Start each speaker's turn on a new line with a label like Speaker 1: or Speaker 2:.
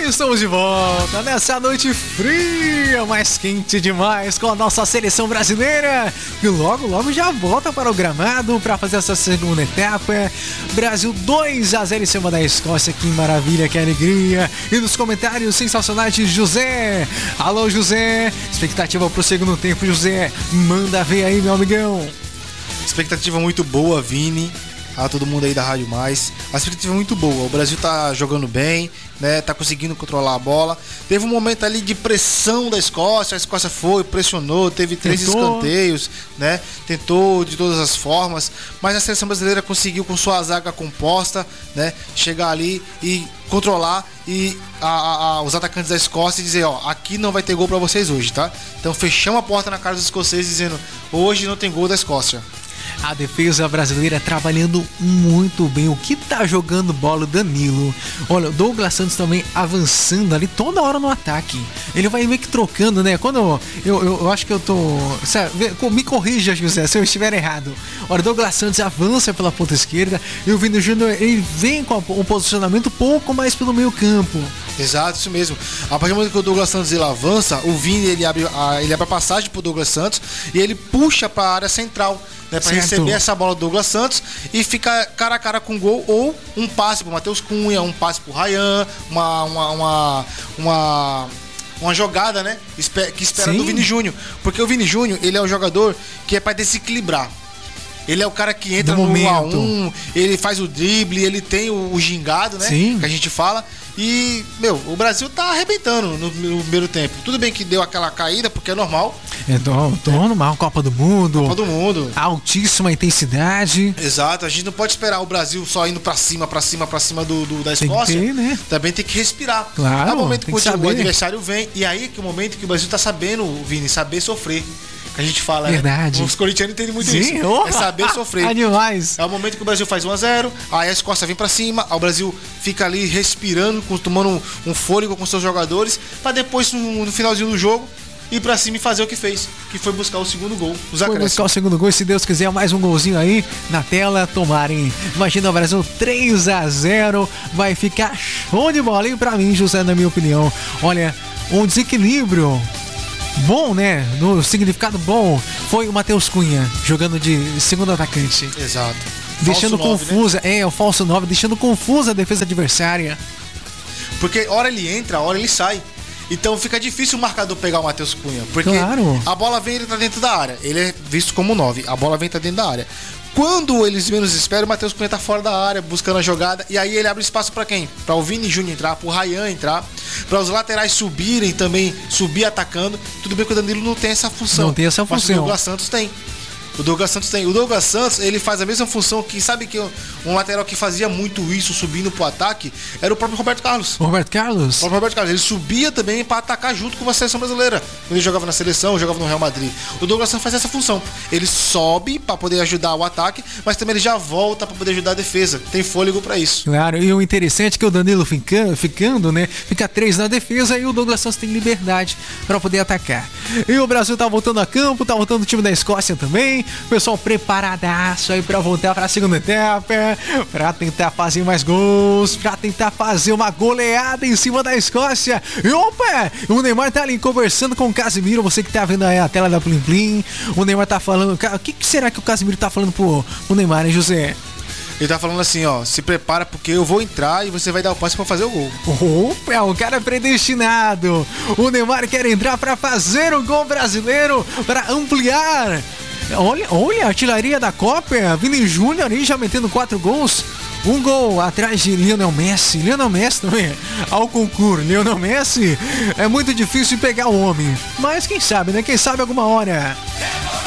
Speaker 1: Estamos de volta nessa noite fria, mas quente demais, com a nossa seleção brasileira, que logo já volta para o gramado para fazer essa segunda etapa. Brasil 2-0 em cima da Escócia, que maravilha, que alegria. E nos comentários sensacionais de José. Alô, José, expectativa pro segundo tempo, José, manda ver aí, meu amigão.
Speaker 2: Expectativa muito boa, Vini. A todo mundo aí da Rádio Mais. A expectativa é muito boa. O Brasil tá jogando bem, né? Tá conseguindo controlar a bola. Teve um momento ali de pressão da Escócia. A Escócia foi, pressionou, teve 3 escanteios, né? Tentou de todas as formas. Mas a seleção brasileira conseguiu, com sua zaga composta, né? Chegar ali e controlar e os atacantes da Escócia e dizer, ó, aqui não vai ter gol pra vocês hoje, tá? Então fechamos a porta na cara dos escoceses dizendo, hoje não tem gol da Escócia.
Speaker 1: A defesa brasileira trabalhando muito bem. O que tá jogando bola o Danilo? Olha, o Douglas Santos também avançando ali toda hora no ataque. Ele vai meio que trocando, né? Quando eu acho que eu tô... Sabe, me corrija, José, se eu estiver errado. Olha, o Douglas Santos avança pela ponta esquerda e o Vini Júnior, ele vem com um posicionamento um pouco mais pelo meio campo.
Speaker 2: Exato, isso mesmo. A partir do momento que o Douglas Santos ele avança, o Vini ele abre a passagem pro Douglas Santos e ele puxa para a área central, né, para receber essa bola do Douglas Santos e ficar cara a cara com o gol, ou um passe pro Matheus Cunha, um passe pro Ryan, uma jogada, né, que espera do Vini Júnior, porque o Vini Júnior ele é o jogador que é para desequilibrar. Ele é o cara que entra no 1-1, ele faz o drible, ele tem o gingado, né? Sim. Que a gente fala. E, o Brasil tá arrebentando no primeiro tempo. Tudo bem que deu aquela caída, porque é normal.
Speaker 1: É normal, Copa do Mundo.
Speaker 2: Copa do Mundo.
Speaker 1: Altíssima intensidade.
Speaker 2: Exato, a gente não pode esperar o Brasil só indo pra cima da Escócia.
Speaker 1: Tem que ter, né?
Speaker 2: Também tem que respirar.
Speaker 1: Claro,
Speaker 2: é o momento que o adversário vem, e aí é o momento que o Brasil tá sabendo, Vini, saber sofrer. A gente fala,
Speaker 1: verdade.
Speaker 2: Né? Os corintianos entendem muito isso. É saber sofrer.
Speaker 1: Animais.
Speaker 2: É o momento que o Brasil faz 1-0, aí a Escócia vem pra cima, aí o Brasil fica ali respirando, tomando um fôlego com seus jogadores, pra depois, no finalzinho do jogo, ir pra cima e fazer o que fez, que foi buscar o segundo gol.
Speaker 1: Foi buscar o segundo gol, e se Deus quiser, mais um golzinho aí na tela, tomarem. Imagina o Brasil 3-0, vai ficar show de bola, hein, pra mim, José, na minha opinião. Olha, um desequilíbrio bom, né? No significado bom, foi o Matheus Cunha jogando de segundo atacante.
Speaker 2: Exato.
Speaker 1: Deixando
Speaker 2: falso
Speaker 1: confusa,
Speaker 2: 9, né?
Speaker 1: O falso 9, deixando confusa a defesa adversária.
Speaker 2: Porque hora ele entra, hora ele sai. Então fica difícil o marcador pegar o Matheus Cunha. Porque a bola vem, ele tá dentro da área. Ele é visto como 9. A bola vem, tá dentro da área. Quando eles menos esperam, o Matheus Cunha tá fora da área, buscando a jogada. E aí ele abre espaço pra quem? Pra o Vini Júnior entrar, pro Ryan entrar, pra os laterais subirem também, subir atacando. Tudo bem que o Danilo não tem essa função.
Speaker 1: Não tem essa função.
Speaker 2: Mas o Douglas Santos tem. O Douglas Santos, ele faz a mesma função que, sabe que um lateral que fazia muito isso, subindo pro ataque, era o próprio Roberto Carlos.
Speaker 1: O próprio Roberto Carlos,
Speaker 2: ele subia também para atacar junto com a seleção brasileira. Quando ele jogava na seleção, jogava no Real Madrid. O Douglas Santos faz essa função. Ele sobe para poder ajudar o ataque, mas também ele já volta para poder ajudar a defesa. Tem fôlego para isso.
Speaker 1: Claro, e o interessante é que o Danilo ficando, né, fica 3 na defesa e o Douglas Santos tem liberdade para poder atacar. E o Brasil tá voltando a campo, tá voltando o time da Escócia também. Pessoal preparadaço aí pra voltar pra segunda etapa, pra tentar fazer mais gols, pra tentar fazer uma goleada em cima da Escócia. E opa, o Neymar tá ali conversando com o Casemiro, você que tá vendo aí a tela da Plim Plim. O Neymar tá falando, o que será que o Casemiro tá falando pro Neymar, hein, José?
Speaker 2: Ele tá falando assim, ó, se prepara porque eu vou entrar e você vai dar o passe pra fazer o gol.
Speaker 1: Opa, o cara é predestinado. O Neymar quer entrar pra fazer o gol brasileiro, pra ampliar. Olha a artilharia da Copa, Vini Júnior aí já metendo 4 gols. Um gol atrás de Lionel Messi também, ao concurso. Lionel Messi, é muito difícil pegar o homem, mas quem sabe, né? Quem sabe alguma hora.